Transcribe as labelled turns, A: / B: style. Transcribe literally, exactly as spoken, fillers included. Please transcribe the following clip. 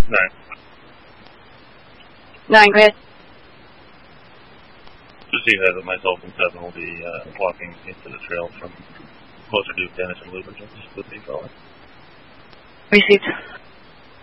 A: Nine.
B: Nine, Chris.
A: Just so you know that myself and Seven will be uh, walking into the trail from closer to Dennis and Lubricants with the fellow.
B: Received.